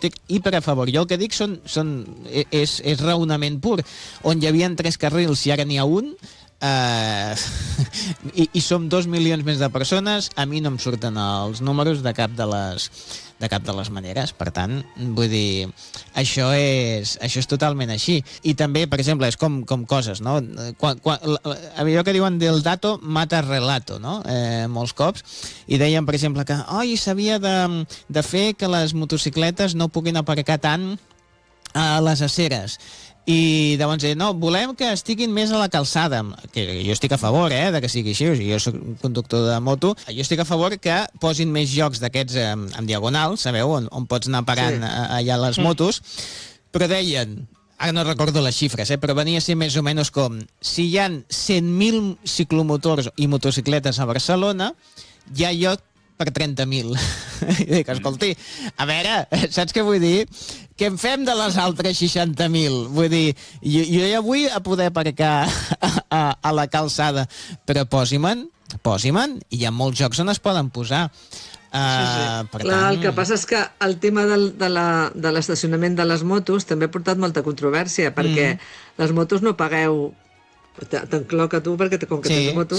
estic hiper a favor. Jo el que dic és raonament pur. On hi havia 3 carrils i ara n'hi ha un, i som 2 milions més de persones, a mi no em surten els números de cap de les maneres. Per tant, vull dir, això és totalment així. I també, per exemple, és com coses, no? Allò que diuen del dato mata relato, no? Molts cops. I deien, per exemple, que s'havia de fer que les motocicletes no puguin aparcar tant a les aceres. I llavors no, volem que estiguin més a la calçada, que jo estic a favor de que sigui així, o sigui, jo soc conductor de moto, jo estic a favor que posin més jocs d'aquests en diagonal, sabeu, on pots anar parant allà les motos, però deien, ara no recordo les xifres, però venia a ser més o menys com, si hi ha 100.000 ciclomotors i motocicletes a Barcelona, hi ha lloc per 30.000. I dic, escolti, a veure, saps què vull dir? Què en fem de les altres 60.000? Vull dir, jo ja vull a poder aparcar a la calçada, però posi-me'n, i hi ha molts jocs on es poden posar. El que passa és que el tema de l'estacionament de les motos també ha portat molta controvèrsia, perquè les motos no pagueu, t'encloc a tu perquè com que tens moto,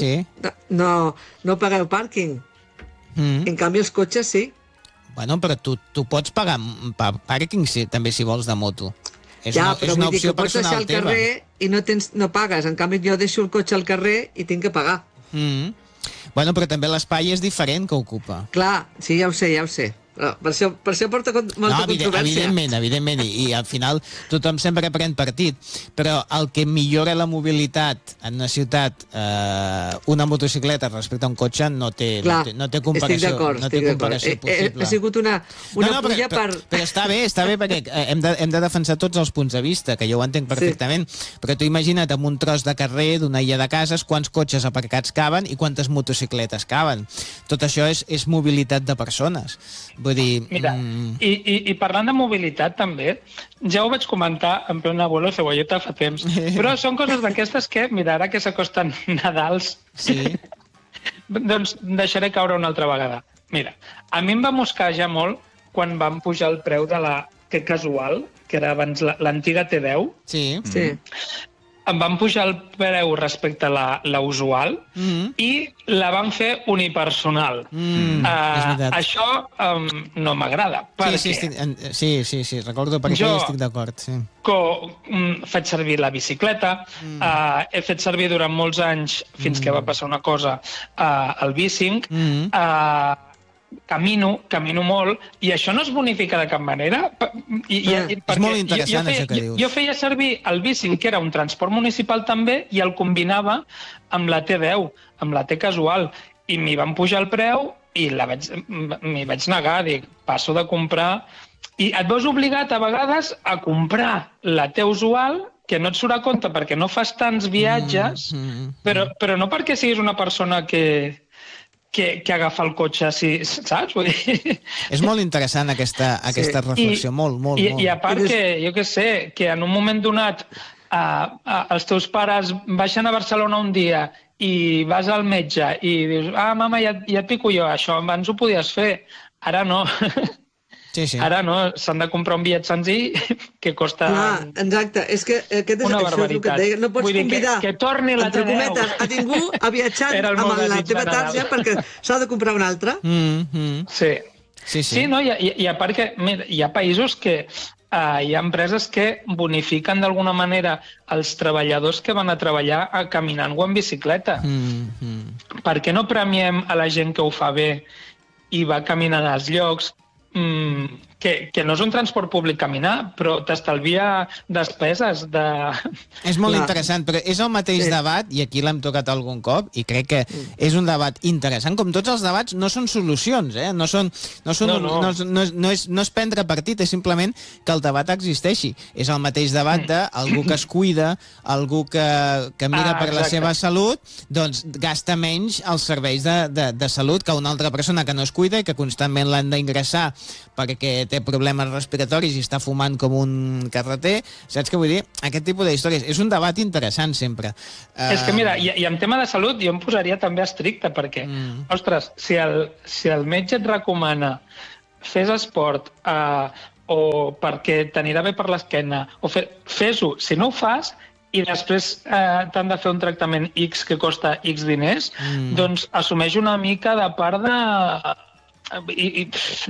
no pagueu pàrquing. En canvi els cotxes sí. Bueno, però tu pots pagar pàrquing també si vols de moto. És una opció personal teva. Pots deixar al carrer i no pagues. En canvi jo deixo el cotxe al carrer i tinc que pagar. Bueno, però també l'espai és diferent que ocupa. Clar, sí, ja ho sé. Per això porta molta controvèrsia. Evidentment, i al final tothom sempre pren partit, però el que millora la mobilitat en una ciutat, una motocicleta respecte a un cotxe, no té comparació possible. Ha sigut una pulla per... Però està bé perquè hem de defensar tots els punts de vista, que jo ho entenc perfectament, però tu imagina't amb un tros de carrer d'una illa de cases quants cotxes aparcats caben i quantes motocicletes caben. Tot això és mobilitat de persones. Vull dir... Mira, i parlant de mobilitat també, ja ho vaig comentar en plena abuelo cebolleta fa temps, però són coses d'aquestes que, mira, ara que s'acosten Nadals, doncs deixaré caure una altra vegada. Mira, a mi em va mosquejar molt quan van pujar el preu de la Casual, que era abans l'antiga T10. Sí. Em van pujar el preu respecte a la usual i la van fer unipersonal. Això no m'agrada. Sí, recordo perquè jo estic d'acord. Faig servir la bicicleta, he fet servir durant molts anys, fins que va passar una cosa, el bicing, camino molt, i això no es bonifica de cap manera. És molt interessant això que dius. Jo feia servir el bicing, que era un transport municipal també, i el combinava amb la T10, amb la T Casual, i m'hi van pujar el preu i m'hi vaig negar, dic, passo de comprar... I et veus obligat a vegades a comprar la T usual, que no et surt a compte perquè no fas tants viatges, però no perquè siguis una persona que agafa el cotxe, saps? És molt interessant aquesta reflexió, molt. I a part que, jo què sé, que en un moment donat els teus pares baixen a Barcelona un dia i vas al metge i dius, mama, ja et pico jo, això abans ho podies fer, ara no. Ara no, s'han de comprar un bitllet senzill que costa exacte, és que aquest és això el que et deia, no pots convidar que torni la T10 a ningú a viatjar amb la teva tarja perquè s'ha de comprar una altra. Sí, no, i a part que hi ha països que hi ha empreses que bonifiquen d'alguna manera els treballadors que van a treballar caminant o en bicicleta. Per què no premiem a la gent que ho fa bé i va caminant als llocs, que no és un transport públic caminar, però t'estalvia despeses de... És molt interessant, però és el mateix debat, i aquí l'hem tocat algun cop, i crec que és un debat interessant. Com tots els debats, no són solucions, no és prendre partit, és simplement que el debat existeixi. És el mateix debat d'algú que es cuida, algú que mira per la seva salut, doncs gasta menys als serveis de salut que una altra persona que no es cuida i que constantment l'han d'ingressar perquè té problemes respiratoris i està fumant com un carreter. Saps què vull dir? Aquest tipus d'històries. És un debat interessant sempre. És que mira, i en tema de salut jo em posaria també estricte perquè, ostres, si el metge et recomana fes esport, o perquè t'anirà bé per l'esquena, o fes-ho. Si no ho fas i després t'han de fer un tractament X que costa X diners, doncs assumeix una mica de part de...